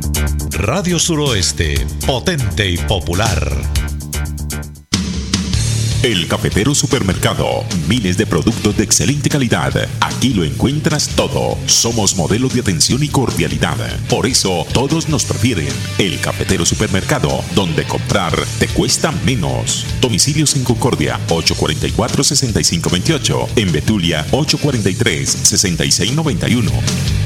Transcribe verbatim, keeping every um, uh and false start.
Radio Suroeste, potente y popular. El Cafetero Supermercado. Miles de productos de excelente calidad. Aquí lo encuentras todo. Somos modelos de atención y cordialidad. Por eso todos nos prefieren. El Cafetero Supermercado, donde comprar te cuesta menos. Domicilios en Concordia, ocho cuatro cuatro, seis cinco dos ocho. En Betulia, ocho cuatro tres, seis seis nueve uno.